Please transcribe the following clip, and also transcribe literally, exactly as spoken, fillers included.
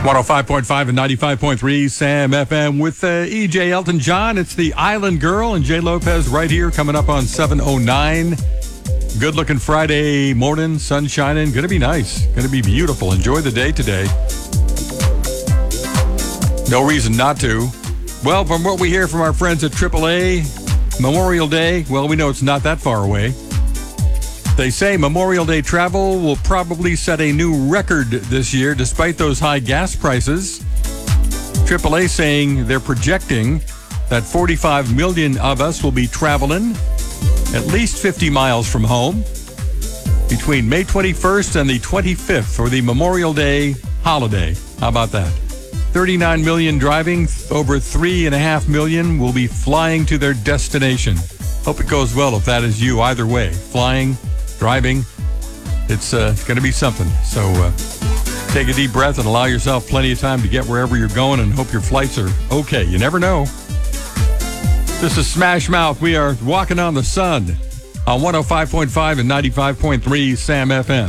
one oh five point five and ninety-five point three Sam F M with uh, E J Elton John. It's the Island Girl and Jay Lopez right here coming up on seven oh nine. Good looking Friday morning, sun shining. Going to be nice. Going to be beautiful. Enjoy the day today. No reason not to. Well, from what we hear from our friends at triple A, Memorial Day, well, we know it's not that far away. They say Memorial Day travel will probably set a new record this year despite those high gas prices. triple A saying they're projecting that forty-five million of us will be traveling at least fifty miles from home between May twenty-first and the twenty-fifth for the Memorial Day holiday. How about that? thirty-nine million driving, over three and a half million will be flying to their destination. Hope it goes well if that is you either way. Flying, driving, it's uh, going to be something. So uh, take a deep breath and allow yourself plenty of time to get wherever you're going and hope your flights are okay. You never know. This is Smash Mouth. We are walking on the sun on one oh five point five and ninety-five point three Sam F M.